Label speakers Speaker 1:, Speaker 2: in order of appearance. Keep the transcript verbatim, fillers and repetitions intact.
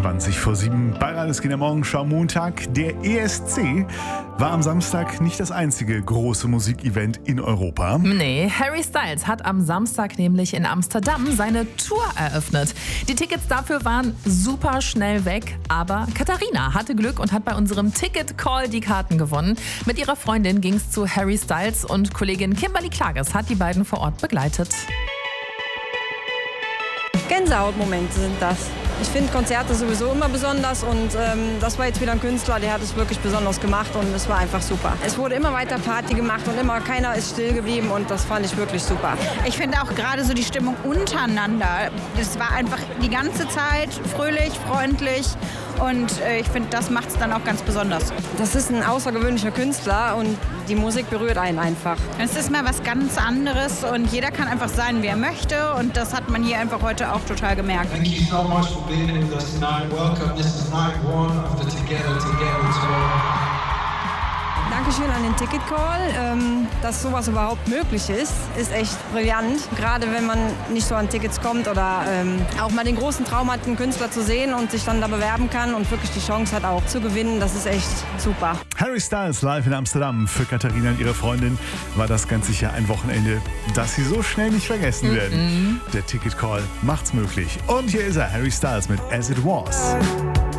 Speaker 1: zwanzig vor sieben bei Alles geht am Morgenschau Montag. Der E S C war am Samstag nicht das einzige große Musikevent in Europa.
Speaker 2: Nee, Harry Styles hat am Samstag nämlich in Amsterdam seine Tour eröffnet. Die Tickets dafür waren super schnell weg, aber Katharina hatte Glück und hat bei unserem Ticket-Call die Karten gewonnen. Mit ihrer Freundin ging es zu Harry Styles und Kollegin Kimberly Klages hat die beiden vor Ort begleitet.
Speaker 3: Gänsehautmomente sind das. Ich finde Konzerte sowieso immer besonders und ähm, das war jetzt wieder ein Künstler, der hat es wirklich besonders gemacht und es war einfach super. Es wurde immer weiter Party gemacht und immer keiner ist still geblieben und das fand ich wirklich super.
Speaker 4: Ich finde auch gerade so die Stimmung untereinander, das war einfach die ganze Zeit fröhlich, freundlich und äh, ich finde, das macht es dann auch ganz besonders.
Speaker 3: Das ist ein außergewöhnlicher Künstler und die Musik berührt einen einfach.
Speaker 4: Es ist mal was ganz anderes und jeder kann einfach sein, wie er möchte und das hat man hier einfach heute auch total gemerkt.
Speaker 5: Thank you so much for being with us tonight. Welcome. This is night one of the Together Together Tour.
Speaker 3: Dankeschön an den Ticket-Call. Ähm, dass sowas überhaupt möglich ist, ist echt brillant. Gerade wenn man nicht so an Tickets kommt oder ähm, auch mal den großen Traum hat, einen Künstler zu sehen und sich dann da bewerben kann und wirklich die Chance hat auch zu gewinnen, das ist echt super.
Speaker 1: Harry Styles live in Amsterdam. Für Katharina und ihre Freundin war das ganz sicher ein Wochenende, das sie so schnell nicht vergessen werden.
Speaker 2: Mhm.
Speaker 1: Der Ticket-Call macht's möglich. Und hier ist er, Harry Styles mit As It Was.